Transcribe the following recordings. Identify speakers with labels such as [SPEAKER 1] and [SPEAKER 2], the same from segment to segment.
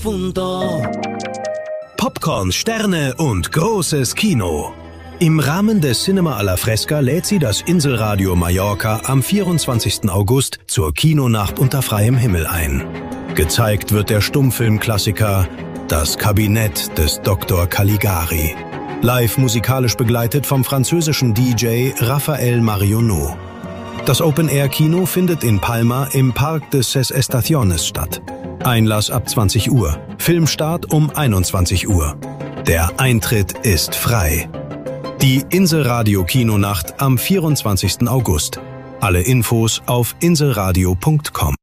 [SPEAKER 1] Popcorn, Sterne und großes Kino. Im Rahmen des Cinema alla Fresca lädt sie das Inselradio Mallorca am 24. August zur Kinonacht unter freiem Himmel ein. Gezeigt wird der Stummfilmklassiker Das Kabinett des Dr. Caligari. Live musikalisch begleitet vom französischen DJ Raphael Marionneau. Das Open-Air-Kino findet in Palma im Park de Ses Estaciones statt. Einlass ab 20 Uhr. Filmstart um 21 Uhr. Der Eintritt ist frei. Die Inselradio-Kinonacht am 24. August. Alle Infos auf inselradio.com.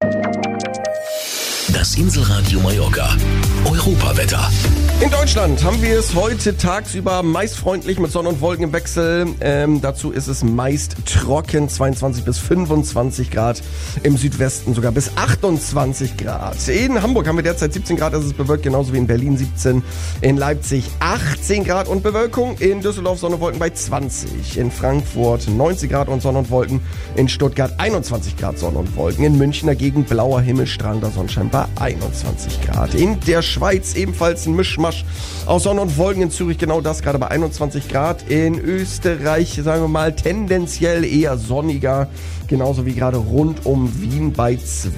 [SPEAKER 2] Das Inselradio Mallorca. Europawetter.
[SPEAKER 3] In Deutschland haben wir es heute tagsüber meist freundlich mit Sonne und Wolken im Wechsel. Dazu ist es meist trocken, 22 bis 25 Grad. Im Südwesten sogar bis 28 Grad. In Hamburg haben wir derzeit 17 Grad, es ist bewölkt, genauso wie in Berlin 17. In Leipzig 18 Grad und Bewölkung. In Düsseldorf Sonne und Wolken bei 20. In Frankfurt 19 Grad und Sonne und Wolken. In Stuttgart 21 Grad Sonne und Wolken. In München dagegen blauer Himmel, strahlender Sonnenschein bei 21 Grad. In der Schweiz ebenfalls ein Mischmasch aus Sonne und Wolken, in Zürich genau das, gerade bei 21 Grad. In Österreich, sagen wir mal, tendenziell eher sonniger, genauso wie gerade rund um Wien bei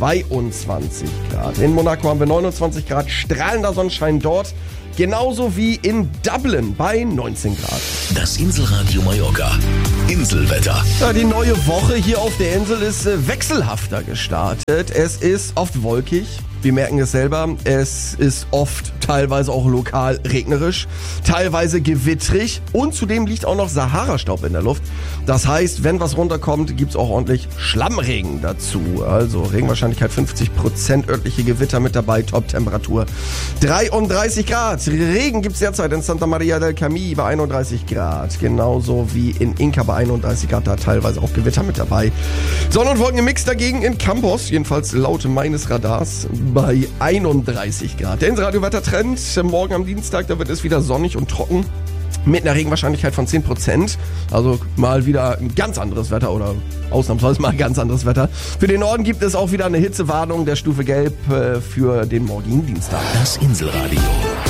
[SPEAKER 3] 22 Grad. In Monaco haben wir 29 Grad, strahlender Sonnenschein dort, genauso wie in Dublin bei 19 Grad.
[SPEAKER 2] Das Inselradio Mallorca. Inselwetter.
[SPEAKER 3] Ja, die neue Woche hier auf der Insel ist wechselhafter gestartet. Es ist oft wolkig. Wir merken es selber, es ist oft teilweise auch lokal regnerisch, teilweise gewittrig und zudem liegt auch noch Sahara-Staub in der Luft. Das heißt, wenn was runterkommt, gibt's auch ordentlich Schlammregen dazu. Also Regenwahrscheinlichkeit 50%, örtliche Gewitter mit dabei, Top-Temperatur 33 Grad. Regen gibt's derzeit in Santa Maria del Camí bei 31 Grad, genauso wie in Inca bei 31 Grad, da teilweise auch Gewitter mit dabei. Sonne und Wolken im Mix dagegen in Campos, jedenfalls laut meines Radars, bei 31 Grad. Der Inselradio-Wettertrend, morgen am Dienstag, da wird es wieder sonnig und trocken mit einer Regenwahrscheinlichkeit von 10%. Also mal wieder ein ganz anderes Wetter oder ausnahmsweise mal ein ganz anderes Wetter. Für den Norden gibt es auch wieder eine Hitzewarnung der Stufe Gelb für den morgigen Dienstag.
[SPEAKER 2] Das Inselradio.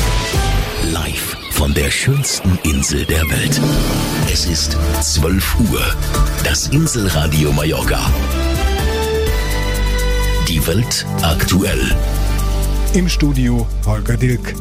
[SPEAKER 2] Live von der schönsten Insel der Welt. Es ist 12 Uhr. Das Inselradio Mallorca. Die Welt aktuell.
[SPEAKER 4] Im Studio Holger Dilk.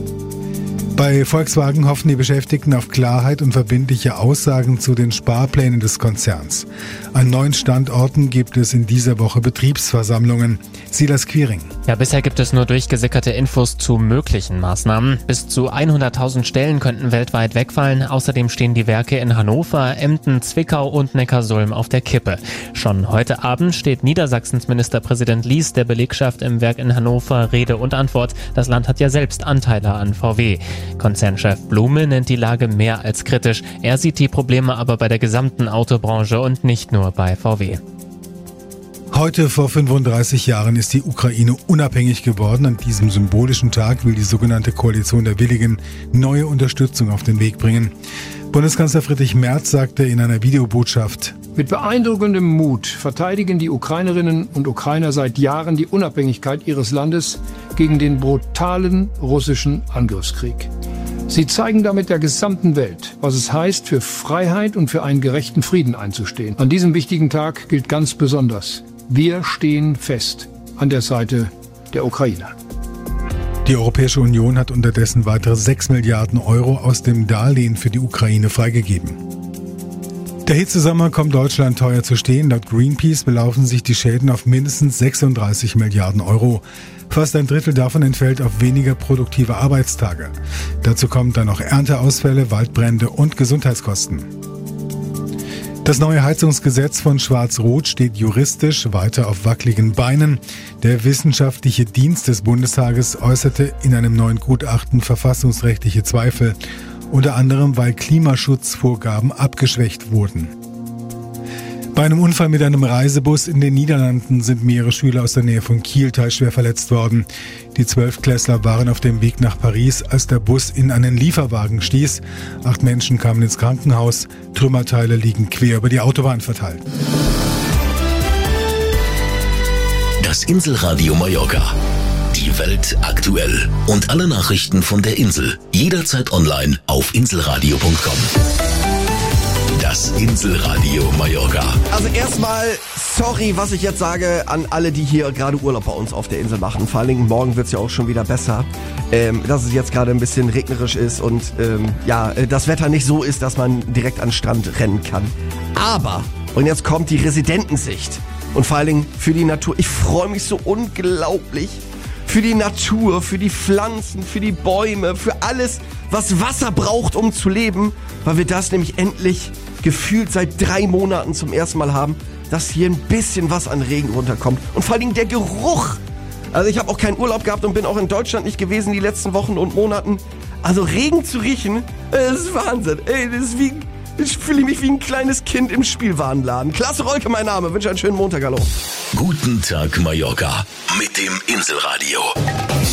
[SPEAKER 4] Bei Volkswagen hoffen die Beschäftigten auf Klarheit und verbindliche Aussagen zu den Sparplänen des Konzerns. An 9 Standorten gibt es in dieser Woche Betriebsversammlungen. Silas Quiring.
[SPEAKER 5] Ja, bisher gibt es nur durchgesickerte Infos zu möglichen Maßnahmen. Bis zu 100.000 Stellen könnten weltweit wegfallen. Außerdem stehen die Werke in Hannover, Emden, Zwickau und Neckarsulm auf der Kippe. Schon heute Abend steht Niedersachsens Ministerpräsident Lies der Belegschaft im Werk in Hannover Rede und Antwort. Das Land hat ja selbst Anteile an VW. Konzernchef Blume nennt die Lage mehr als kritisch. Er sieht die Probleme aber bei der gesamten Autobranche und nicht nur bei VW.
[SPEAKER 4] Heute vor 35 Jahren ist die Ukraine unabhängig geworden. An diesem symbolischen Tag will die sogenannte Koalition der Willigen neue Unterstützung auf den Weg bringen. Bundeskanzler Friedrich Merz sagte in einer Videobotschaft:
[SPEAKER 6] Mit beeindruckendem Mut verteidigen die Ukrainerinnen und Ukrainer seit Jahren die Unabhängigkeit ihres Landes gegen den brutalen russischen Angriffskrieg. Sie zeigen damit der gesamten Welt, was es heißt, für Freiheit und für einen gerechten Frieden einzustehen. An diesem wichtigen Tag gilt ganz besonders: Wir stehen fest an der Seite der Ukrainer.
[SPEAKER 4] Die Europäische Union hat unterdessen weitere 6 Milliarden Euro aus dem Darlehen für die Ukraine freigegeben. Der Hitzesommer kommt Deutschland teuer zu stehen. Laut Greenpeace belaufen sich die Schäden auf mindestens 36 Milliarden Euro. Fast ein Drittel davon entfällt auf weniger produktive Arbeitstage. Dazu kommen dann noch Ernteausfälle, Waldbrände und Gesundheitskosten. Das neue Heizungsgesetz von Schwarz-Rot steht juristisch weiter auf wackeligen Beinen. Der wissenschaftliche Dienst des Bundestages äußerte in einem neuen Gutachten verfassungsrechtliche Zweifel, unter anderem weil Klimaschutzvorgaben abgeschwächt wurden. Bei einem Unfall mit einem Reisebus in den Niederlanden sind mehrere Schüler aus der Nähe von Kiel teilschwer verletzt worden. Die 12-Klässler waren auf dem Weg nach Paris, als der Bus in einen Lieferwagen stieß. 8 Menschen kamen ins Krankenhaus. Trümmerteile liegen quer über die Autobahn verteilt.
[SPEAKER 2] Das Inselradio Mallorca. Die Welt aktuell. Und alle Nachrichten von der Insel. Jederzeit online auf inselradio.com. Das Inselradio Mallorca.
[SPEAKER 3] Also erstmal, sorry, was ich jetzt sage an alle, die hier gerade Urlaub bei uns auf der Insel machen. Vor allen Dingen morgen wird es ja auch schon wieder besser. Dass es jetzt gerade ein bisschen regnerisch ist und das Wetter nicht so ist, dass man direkt an den Strand rennen kann. Aber, und jetzt kommt die Residentensicht. Und vor allen Dingen für die Natur. Ich freue mich so unglaublich für die Natur, für die Pflanzen, für die Bäume, für alles, was Wasser braucht, um zu leben. Weil wir das nämlich endlich gefühlt seit 3 Monaten zum ersten Mal haben, dass hier ein bisschen was an Regen runterkommt. Und vor allen Dingen der Geruch. Also ich habe auch keinen Urlaub gehabt und bin auch in Deutschland nicht gewesen die letzten Wochen und Monaten. Also Regen zu riechen, das ist Wahnsinn. Ey, ich fühle mich wie ein kleines Kind im Spielwarenladen. Klasse Rolke, mein Name. Wünsche einen schönen Montag, hallo.
[SPEAKER 2] Guten Tag, Mallorca. Mit dem Inselradio.